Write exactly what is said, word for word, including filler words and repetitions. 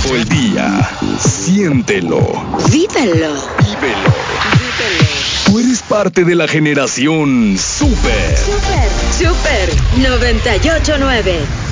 todo el día. Siéntelo. Vívelo. Vívelo. Tú eres parte de la generación Super. Super, Super noventa y ocho nueve.